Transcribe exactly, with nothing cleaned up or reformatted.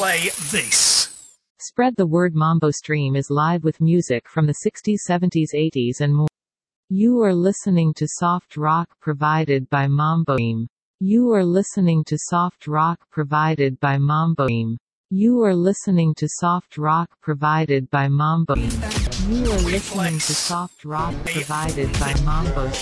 play this. Spread the word. Mambo Stream is live with music from the sixties, seventies, eighties and more. You are listening to soft rock provided by Mambo Stream. You are listening to soft rock provided by Mambo Stream. You are listening to soft rock provided by Mambo Stream. You are listening to soft rock provided by Mambo Stream.